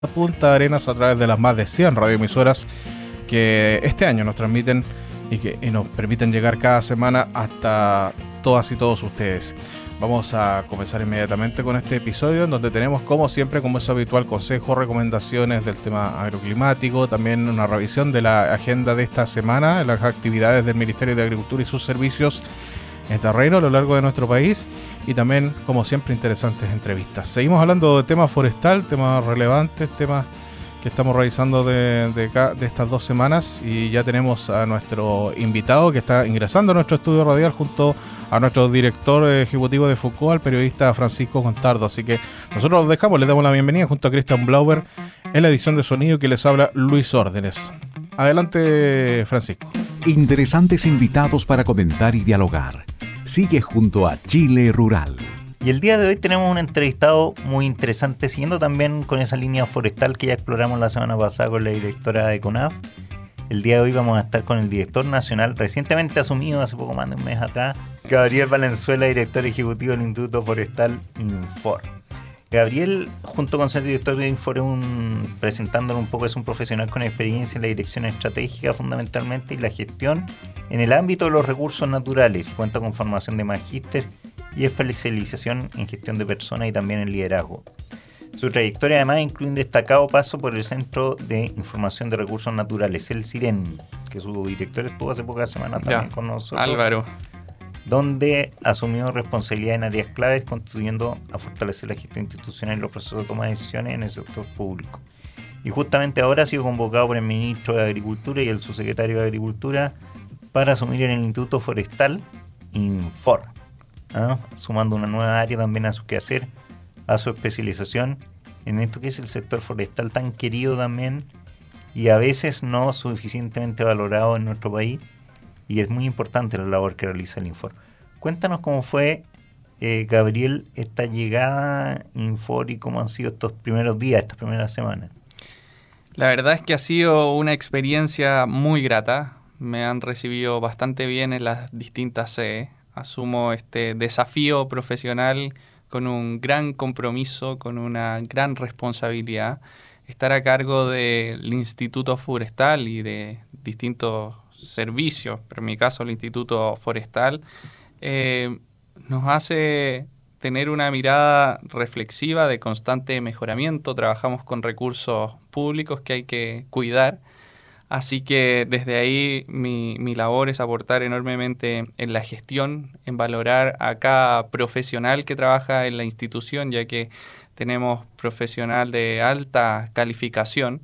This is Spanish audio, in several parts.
Punta Arenas a través de las más de 100 radioemisoras que este año nos transmiten y nos permiten llegar cada semana hasta todas y todos ustedes. Vamos a comenzar inmediatamente con este episodio en donde tenemos, como siempre, como es habitual, consejos, recomendaciones del tema agroclimático, también una revisión de la agenda de esta semana, las actividades del Ministerio de Agricultura y sus servicios en terreno a lo largo de nuestro país y también, como siempre, interesantes entrevistas. Seguimos hablando de tema forestal, temas relevantes, temas que estamos revisando de estas 2 semanas, y ya tenemos a nuestro invitado que está ingresando a nuestro estudio radial junto a nuestro director ejecutivo de Foucault, al periodista Francisco Contardo. Así que nosotros los dejamos, les damos la bienvenida junto a Cristian Blauber en la edición de sonido, que les habla Luis Órdenes. Adelante, Francisco. Interesantes invitados para comentar y dialogar. Sigue junto a Chile Rural. Y el día de hoy tenemos un entrevistado muy interesante, siguiendo también con esa línea forestal que ya exploramos la semana pasada con la directora de CONAF. El día de hoy vamos a estar con el director nacional, recientemente asumido hace poco más de un mes atrás, Gabriel Valenzuela, director ejecutivo del Instituto Forestal Infor. Gabriel, junto con ser director de Infor, presentándolo un poco, es un profesional con experiencia en la dirección estratégica fundamentalmente y la gestión en el ámbito de los recursos naturales, y cuenta con formación de magíster y especialización en gestión de personas y también en liderazgo. Su trayectoria además incluye un destacado paso por el Centro de Información de Recursos Naturales, el CIREN, que su director estuvo hace pocas semanas también con nosotros. Álvaro. Donde asumió responsabilidad en áreas claves, contribuyendo a fortalecer la gestión institucional y los procesos de toma de decisiones en el sector público. Y justamente ahora ha sido convocado por el ministro de Agricultura y el subsecretario de Agricultura para asumir en el Instituto Forestal Infor, sumando una nueva área también a su quehacer, a su especialización en esto que es el sector forestal tan querido también y a veces no suficientemente valorado en nuestro país. Y es muy importante la labor que realiza el Infor. Cuéntanos cómo fue, Gabriel, esta llegada a Infor y cómo han sido estos primeros días, estas primeras semanas. La verdad es que ha sido una experiencia muy grata. Me han recibido bastante bien en las distintas sedes. Asumo este desafío profesional con un gran compromiso, con una gran responsabilidad. Estar a cargo del Instituto Forestal y de distintos servicios, pero en mi caso el Instituto Forestal, nos hace tener una mirada reflexiva de constante mejoramiento. Trabajamos con recursos públicos que hay que cuidar, así que desde ahí mi labor es aportar enormemente en la gestión, en valorar a cada profesional que trabaja en la institución, ya que tenemos profesional de alta calificación,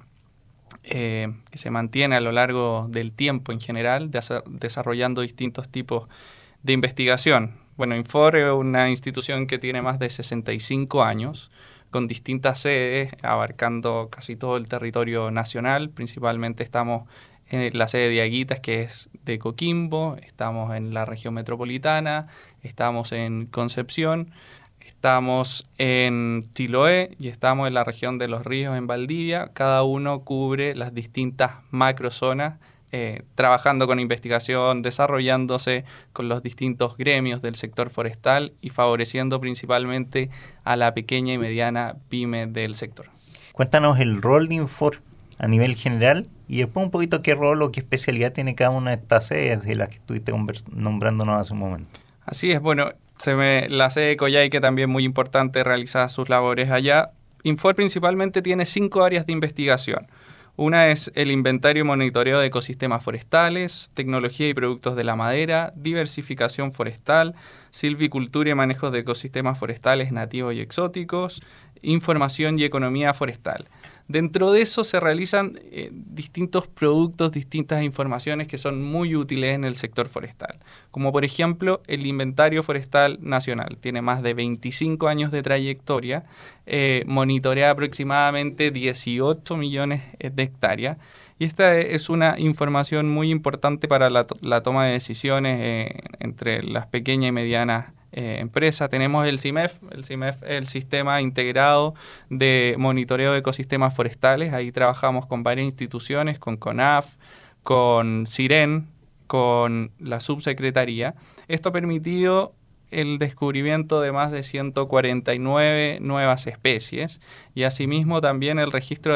que se mantiene a lo largo del tiempo en general, desarrollando distintos tipos de investigación. Bueno, Infor es una institución que tiene más de 65 años, con distintas sedes, abarcando casi todo el territorio nacional. Principalmente estamos en la sede de Aguitas, que es de Coquimbo, estamos en la región metropolitana, estamos en Concepción, estamos en Chiloé y estamos en la región de Los Ríos, en Valdivia. Cada uno cubre las distintas macrozonas, trabajando con investigación, desarrollándose con los distintos gremios del sector forestal y favoreciendo principalmente a la pequeña y mediana pyme del sector. Cuéntanos el rol de Infor a nivel general y después un poquito qué rol o qué especialidad tiene cada una de estas sedes de las que estuviste nombrándonos hace un momento. Así es, bueno, la sede de Coyhaique también muy importante, realiza sus labores allá. Infor principalmente tiene 5 áreas de investigación. Una es el inventario y monitoreo de ecosistemas forestales, tecnología y productos de la madera, diversificación forestal, silvicultura y manejo de ecosistemas forestales nativos y exóticos, información y economía forestal. Dentro de eso se realizan distintos productos, distintas informaciones que son muy útiles en el sector forestal. Como por ejemplo el Inventario Forestal Nacional. Tiene más de 25 años de trayectoria, monitorea aproximadamente 18 millones de hectáreas. Y esta es una información muy importante para la toma de decisiones entre las pequeñas y medianas empresa. Tenemos el CIMEF, el Sistema Integrado de Monitoreo de Ecosistemas Forestales. Ahí trabajamos con varias instituciones, con CONAF, con CIREN, con la subsecretaría. Esto ha permitido el descubrimiento de más de 149 nuevas especies y asimismo también el registro